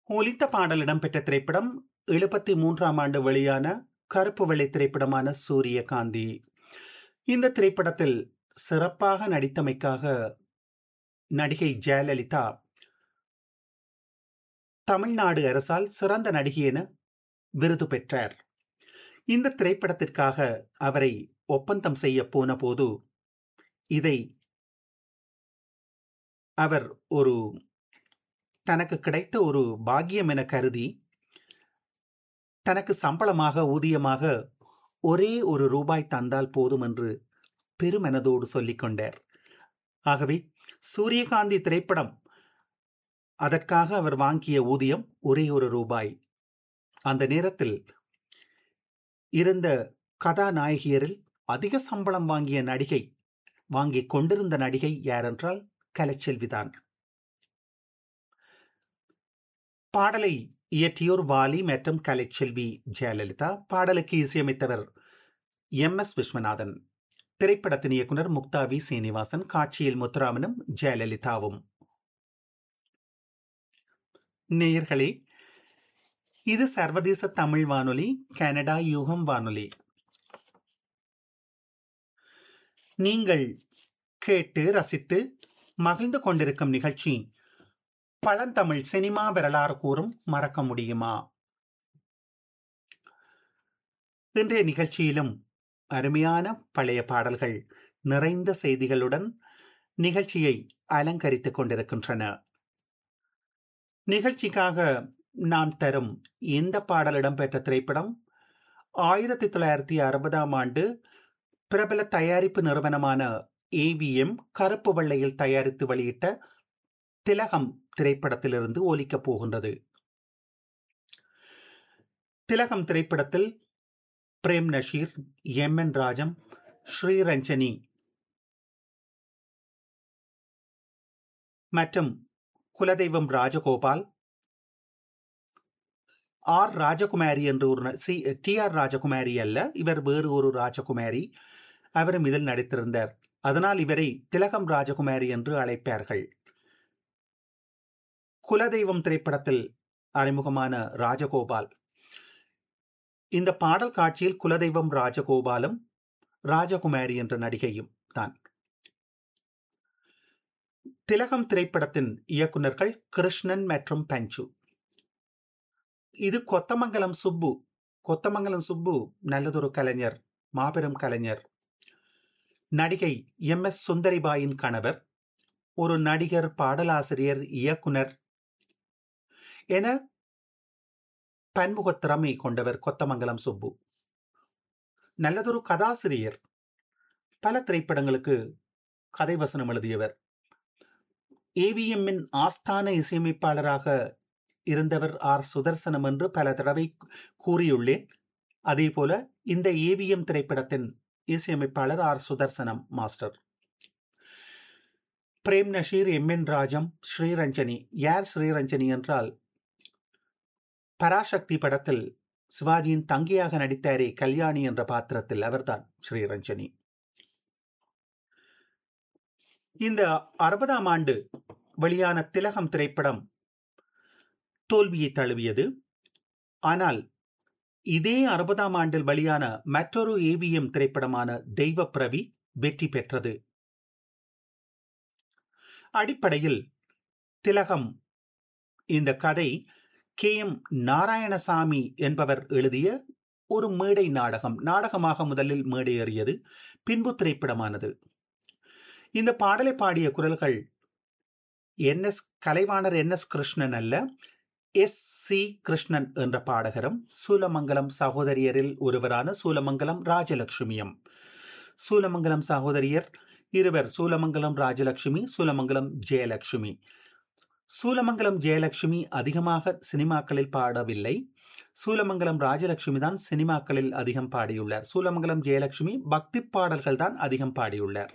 ஒலித்த பாடல் இடம்பெற்ற திரைப்படம் 73ஆம் ஆண்டு வெளியான கருப்பு வெள்ளை திரைப்படமான சூரியகாந்தி. இந்த திரைப்படத்தில் சிறப்பாக நடித்தமைக்காக நடிகை ஜெயலலிதா தமிழ்நாடு அரசால் சிறந்த நடிகை என விருது பெற்றார். இந்த திரைப்படத்திற்காக அவரை ஒப்பந்தம் செய்ய போன போது இதை அவர் ஒரு தனக்கு கிடைத்த ஒரு பாக்கியம் என கருதி தனக்கு சம்பளமாக ஊதியமாக ஒரே ஒரு ரூபாய் தந்தால் போதும் என்று பெருமனதோடு சொல்லிக் கொண்டார். ஆகவே சூரியகாந்தி திரைப்படம் அதற்காக அவர் வாங்கிய ஊதியம் ஒரே ஒரு ரூபாய். அந்த நேரத்தில் இருந்த கதாநாயகியரில் அதிக சம்பளம் வாங்கிக் கொண்டிருந்த நடிகை யாரென்றால் கலைச்செல்விதான். பாடலை இயற்றியோர் வாலி மற்றும் கலைச்செல்வி ஜெயலலிதா. பாடலுக்கு இசையமைத்தவர் MS விஸ்வநாதன். திரைப்படத்தின் இயக்குனர் முக்தா வி சீனிவாசன். காட்சியில் முத்துராமனும் ஜெயலலிதாவும். நேயர்களே, இது சர்வதேச தமிழ் வானொலி, கனடா யூகம் வானொலி. நீங்கள் கேட்டு ரசித்து மகிழ்ந்து கொண்டிருக்கும் நிகழ்ச்சி பழந்தமிழ் சினிமா வரலாறு கூறும் மறக்க முடியுமா. இன்றைய நிகழ்ச்சியிலும் அருமையான பழைய பாடல்கள் நிறைந்த செய்திகளுடன் நிகழ்ச்சியை அலங்கரித்துக் கொண்டிருக்கின்றன. நிகழ்ச்சிக்காக நாம் தரும் இந்த பாடல் இடம்பெற்ற திரைப்படம் 1960ஆம் ஆண்டு பிரபல தயாரிப்பு நிறுவனமான AVM கருப்பு வெள்ளையில் தயாரித்து வெளியிட்ட திலகம் திரைப்படத்திலிருந்து ஒலிக்கப் போகின்றது. திலகம் திரைப்படத்தில் பிரேம் நஷீர், MN ராஜம், ஸ்ரீரஞ்சனி மற்றும் குலதெய்வம் ராஜகோபால், ராஜகுமாரி என்று ஒரு TR ராஜகுமாரி அல்ல, இவர் வேறு ஒரு ராஜகுமாரி, அவரும் இதில் நடித்திருந்தார். அதனால் இவரை திலகம் ராஜகுமாரி என்று அழைப்பார்கள். குலதெய்வம் திரைப்படத்தில் அறிமுகமான ராஜகோபால். இந்த பாடல் காட்சியில் குலதெய்வம் ராஜகோபாலும் ராஜகுமாரி என்ற நடிகையும் தான். திலகம் திரைப்படத்தின் இயக்குநர்கள் கிருஷ்ணன் மற்றும் பஞ்சு. இது கொத்தமங்கலம் சுப்பு நல்லதொரு கலைஞர், மாபெரும் கலைஞர். நடிகை MS சுந்தரிபாயின் கணவர், ஒரு நடிகர், பாடலாசிரியர், இயக்குனர் என பன்முக திறமை கொண்டவர் கொத்தமங்கலம் சுப்பு. நல்லதொரு கதாசிரியர், பல திரைப்படங்களுக்கு கதை வசனம் எழுதியவர். AVM-இன் ஆஸ்தான இசையமைப்பாளராக இருந்தவர் சுதர்சனம் என்று பல தடவை கூறியுள்ளேன். அதே போல இந்த AVM திரைப்படத்தின் இசையமைப்பாளர் Sudarshanam master. Frame Nazeer, MN Rajam, Sriranjani. யார் ஸ்ரீரஞ்சனி என்றால், பராசக்தி படத்தில் சிவாஜியின் தங்கையாக நடித்தாரே கல்யாணி என்ற பாத்திரத்தில் அவர்தான் ஸ்ரீரஞ்சனி. இந்த 60ஆம் ஆண்டு வெளியான திலகம் திரைப்படம் தோல்வியை தழுவியது. ஆனால் இதே 60ஆம் ஆண்டில் வெளியான மற்றொரு AVM திரைப்படமான தெய்வப்பிரவி வெற்றி பெற்றது. அடிப்படையில் திலகம் இந்த கதை KM நாராயணசாமி என்பவர் எழுதிய ஒரு மேடை நாடகமாக முதலில் மேடையேறியது, பின்பு திரைப்படமானது. இந்த பாடலை பாடிய குரல்கள் கலைவாணர் NS கிருஷ்ணன் அல்ல, SC கிருஷ்ணன் என்ற பாடகரும் சூலமங்கலம் சகோதரியரில் ஒருவரான சூலமங்கலம் ராஜலட்சுமியும். சூலமங்கலம் சகோதரியர் இருவர், சூலமங்கலம் ராஜலட்சுமி, சூலமங்கலம் ஜெயலட்சுமி. சூலமங்கலம் ஜெயலட்சுமி அதிகமாக சினிமாக்களில் பாடவில்லை. சூலமங்கலம் ராஜலட்சுமி தான் சினிமாக்களில் அதிகம் பாடியுள்ளார். சூலமங்கலம் ஜெயலட்சுமி பக்தி பாடல்கள் தான் அதிகம் பாடியுள்ளார்.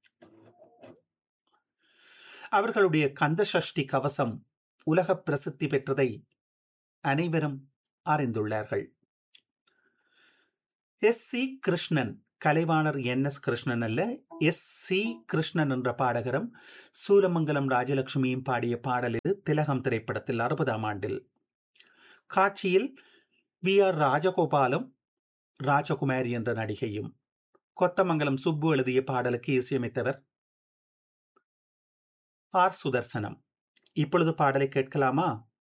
அவர்களுடைய கந்த சஷ்டி கவசம் உலக பிரசித்தி பெற்றதை அனைவரும் அறிந்துள்ளார்கள். SC கிருஷ்ணன், கலைவாணர் NS கிருஷ்ணன் அல்ல, SC கிருஷ்ணன் என்ற பாடகரும் சூலமங்கலம் ராஜலட்சுமியும் பாடிய பாடல் இது திலகம் திரைப்படத்தில் 60ஆம் ஆண்டில் காட்சியில் வி ஆர் ராஜகோபாலும் ராஜகுமாரி என்ற நடிகையும். கொத்தமங்கலம் சுப்பு எழுதிய பாடலுக்கு இசையமைத்தவர் ஆர் சுதர்சனம். இப்பொழுது பாடலை கேட்கலாமா?